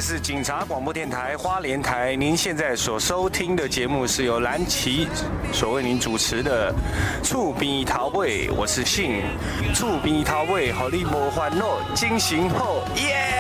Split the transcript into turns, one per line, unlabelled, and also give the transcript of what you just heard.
是警察广播电台花莲台，您现在所收听的节目是由蓝旗所为您主持的厝边头尾，我是信厝边头尾，和你无烦恼，进行后耶。